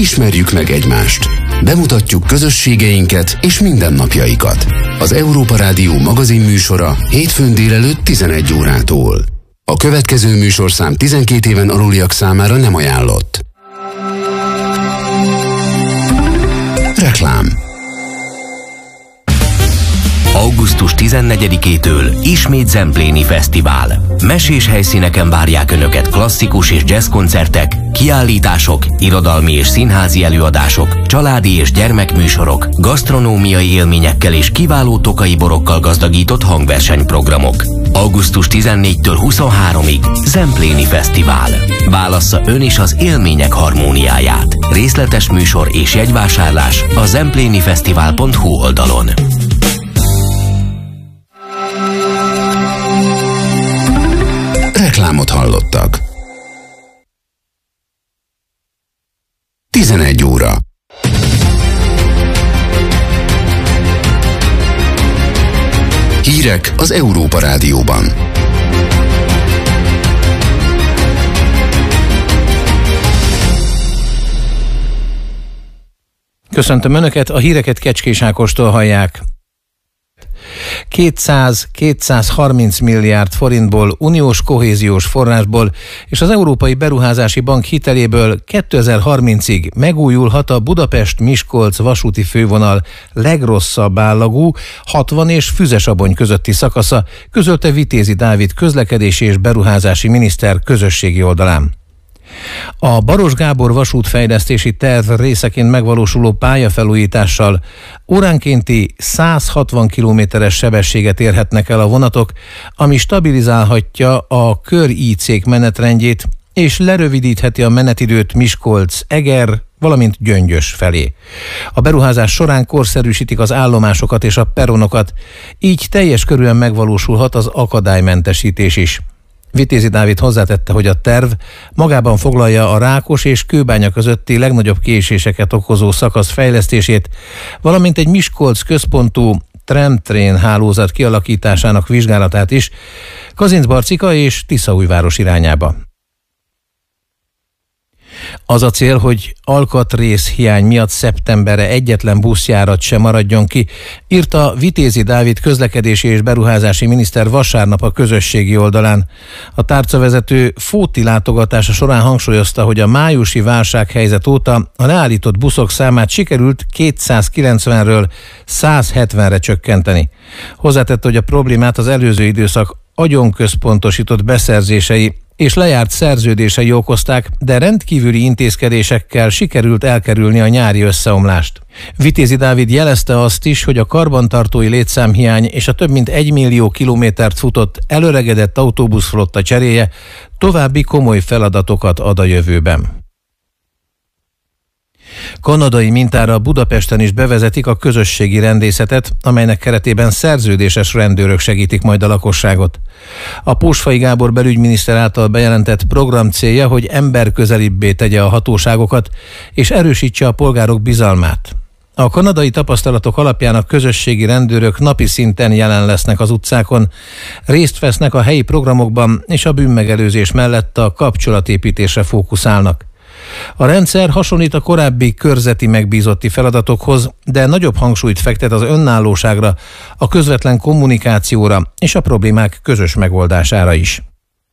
ismerjük meg egymást. Bemutatjuk közösségeinket és mindennapjaikat. Az Európa Rádió magazinműsora hétfőn délelőtt 11 órától. A következő műsorszám 12 éven aluliak számára nem ajánlott. Reklám. Augusztus 14-től ismét Zempléni Fesztivál. Mesés helyszíneken várják Önöket klasszikus és jazz koncertek, kiállítások, irodalmi és színházi előadások, családi és gyermekműsorok, gasztronómiai élményekkel és kiváló tokai borokkal gazdagított hangversenyprogramok. Augusztus 14-től 23-ig Zempléni Fesztivál. Válassza ön is az élmények harmóniáját. Részletes műsor és jegyvásárlás a zemplénifesztivál.hu oldalon. Reklámot hallottak. 11 óra. Hírek az Európa Rádióban. Köszöntöm Önöket, a híreket Kecskés Ákostól hallják. 200-230 milliárd forintból, uniós kohéziós forrásból és az Európai Beruházási Bank hiteléből 2030-ig megújulhat a Budapest-Miskolc vasúti fővonal legrosszabb állagú 60 és Füzesabony közötti szakasza, közölte Vitézi Dávid közlekedési és beruházási miniszter közösségi oldalán. A Baros Gábor vasútfejlesztési terv részeként megvalósuló pályafelújítással óránkénti 160 km/s sebességet érhetnek el a vonatok, ami stabilizálhatja a kör-IC-k menetrendjét és lerövidítheti a menetidőt Miskolc-Eger, valamint Gyöngyös felé. A beruházás során korszerűsítik az állomásokat és a peronokat, így teljes körűen megvalósulhat az akadálymentesítés is. Vitézi Dávid hozzátette, hogy a terv magában foglalja a Rákos és Kőbánya közötti legnagyobb késéseket okozó szakasz fejlesztését, valamint egy Miskolc központú tramtrain hálózat kialakításának vizsgálatát is Kazincbarcika és Tiszaújváros irányába. Az a cél, hogy alkatrész hiány miatt szeptemberre egyetlen buszjárat sem maradjon ki, írta Vitézi Dávid közlekedési és beruházási miniszter vasárnap a közösségi oldalán. A tárcavezető Fóti látogatása során hangsúlyozta, hogy a májusi válsághelyzet óta a leállított buszok számát sikerült 290-ről 170-re csökkenteni. Hozzátette, hogy a problémát az előző időszak agyonközpontosított beszerzései és lejárt szerződései okozták, de rendkívüli intézkedésekkel sikerült elkerülni a nyári összeomlást. Vitézi Dávid jelezte azt is, hogy a karbantartói létszámhiány és a több mint 1 millió kilométert futott elöregedett autóbuszflotta cseréje további komoly feladatokat ad a jövőben. Kanadai mintára Budapesten is bevezetik a közösségi rendészetet, amelynek keretében szerződéses rendőrök segítik majd a lakosságot. A Pósfai Gábor belügyminiszter által bejelentett program célja, hogy emberközelibbé tegye a hatóságokat és erősítse a polgárok bizalmát. A kanadai tapasztalatok alapján a közösségi rendőrök napi szinten jelen lesznek az utcákon, részt vesznek a helyi programokban és a bűnmegelőzés mellett a kapcsolatépítésre fókuszálnak. A rendszer hasonlít a korábbi körzeti megbízotti feladatokhoz, de nagyobb hangsúlyt fektet az önállóságra, a közvetlen kommunikációra és a problémák közös megoldására is.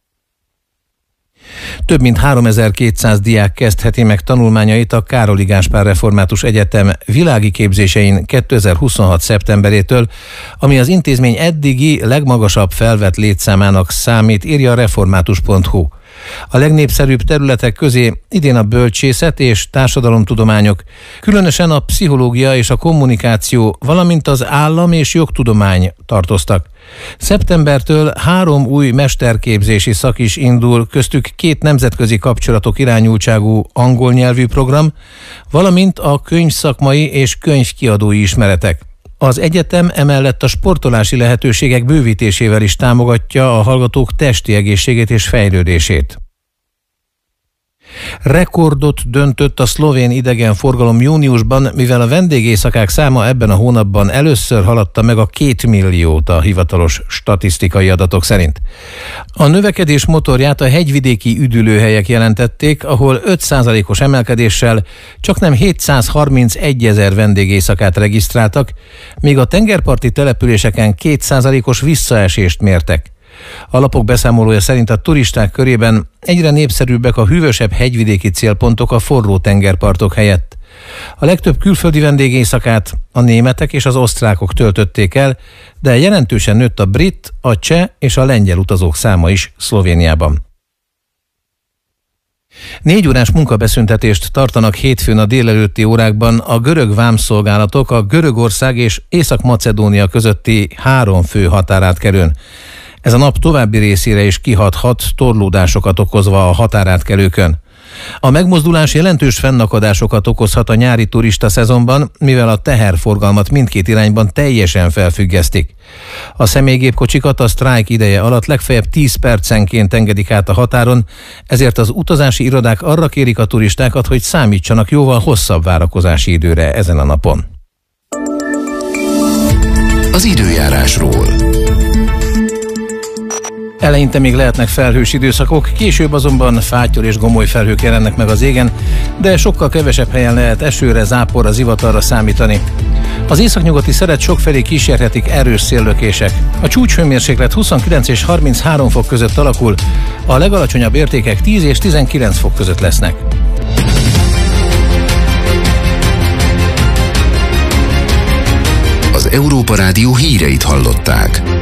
Több mint 3200 diák kezdheti meg tanulmányait a Károli Gáspár Református Egyetem világi képzésein 2026. szeptemberétől, ami az intézmény eddigi legmagasabb felvett létszámának számít, írja a református.hu. A legnépszerűbb területek közé idén a bölcsészet és társadalomtudományok, különösen a pszichológia és a kommunikáció, valamint az állam- és jogtudomány tartoztak. Szeptembertől 3 új mesterképzési szak is indul, köztük 2 nemzetközi kapcsolatok irányultságú angol nyelvű program, valamint a könyvszakmai és könyvkiadói ismeretek. Az egyetem emellett a sportolási lehetőségek bővítésével is támogatja a hallgatók testi egészségét és fejlődését. Rekordot döntött a szlovén idegenforgalom júniusban, mivel a vendégészakák száma ebben a hónapban először haladta meg a 2 milliót a hivatalos statisztikai adatok szerint. A növekedés motorját a hegyvidéki üdülőhelyek jelentették, ahol 5%-os emelkedéssel csaknem 731 000 vendégészakát regisztráltak, míg a tengerparti településeken 2%-os visszaesést mértek. A lapok beszámolója szerint a turisták körében egyre népszerűbbek a hűvösebb hegyvidéki célpontok a forró tengerpartok helyett. A legtöbb külföldi vendégészakát a németek és az osztrákok töltötték el, de jelentősen nőtt a brit, a cseh és a lengyel utazók száma is Szlovéniában. 4 órás munkabeszüntetést tartanak hétfőn a délelőtti órákban a görög vámszolgálatok a Görögország és Észak-Macedónia közötti 3 fő határátkelőn. Ez a nap további részére is kihathat, torlódásokat okozva a határátkelőkön. A megmozdulás jelentős fennakadásokat okozhat a nyári turista szezonban, mivel a teherforgalmat mindkét irányban teljesen felfüggesztik. A személygépkocsikat a sztrájk ideje alatt legfeljebb 10 percenként engedik át a határon, ezért az utazási irodák arra kérik a turistákat, hogy számítsanak jóval hosszabb várakozási időre ezen a napon. Az időjárásról. Eleinte még lehetnek felhős időszakok, később azonban fátyol és gomoly felhők jelennek meg az égen, de sokkal kevesebb helyen lehet esőre, záporra, zivatarra számítani. Az északnyugati szeret sokfelé kísérhetik erős széllökések. A csúcshőmérséklet 29 és 33 fok között alakul, a legalacsonyabb értékek 10 és 19 fok között lesznek. Az Európa Rádió híreit hallották.